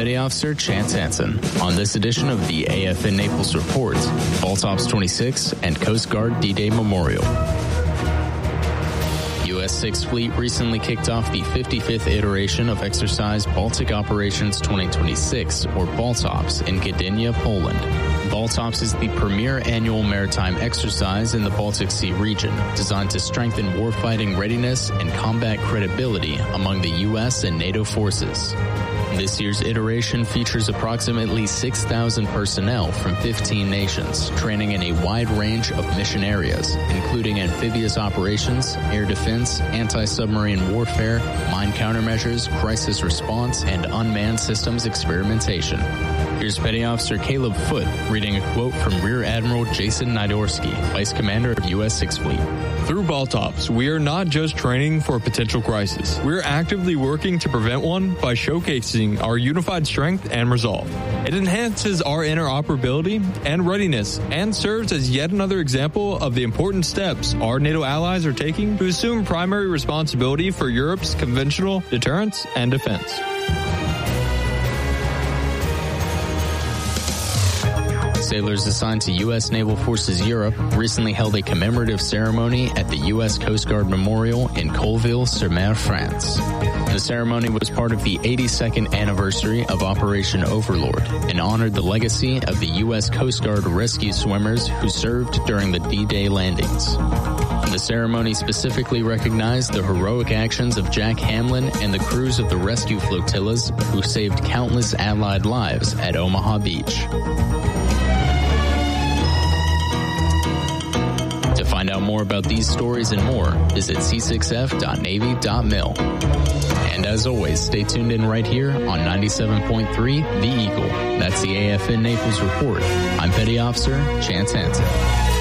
Petty Officer Chance Hansen. On this edition of the AFN Naples Report, Baltops 26 and Coast Guard D-Day Memorial. U.S. Sixth Fleet recently kicked off the 55th iteration of Exercise Baltic Operations 2026, or Baltops, in Gdynia, Poland. Baltops is the premier annual maritime exercise in the Baltic Sea region, designed to strengthen warfighting readiness and combat credibility among the U.S. and NATO forces. This year's iteration features approximately 6,000 personnel from 15 nations, training in a wide range of mission areas, including amphibious operations, air defense, anti-submarine warfare, mine countermeasures, crisis response, and unmanned systems experimentation. Here's Petty Officer Caleb Foote reading a quote from Rear Admiral Jason Nidorsky, Vice Commander of U.S. Sixth Fleet. Through Baltops, we are not just training for a potential crisis. We're actively working to prevent one by showcasing our unified strength and resolve. It enhances our interoperability and readiness and serves as yet another example of the important steps our NATO allies are taking to assume primary responsibility for Europe's conventional deterrence and defense. Sailors assigned to U.S. Naval Forces Europe recently held a commemorative ceremony at the U.S. Coast Guard Memorial in Colleville-sur-Mer, France. The ceremony was part of the 82nd anniversary of Operation Overlord and honored the legacy of the U.S. Coast Guard rescue swimmers who served during the D-Day landings. The ceremony specifically recognized the heroic actions of Jack Hamlin and the crews of the rescue flotillas who saved countless Allied lives at Omaha Beach. To find out more about these stories and more, visit c6f.navy.mil. And as always, stay tuned in right here on 97.3 The Eagle. That's the AFN Naples Report. I'm Petty Officer Chance Hansen.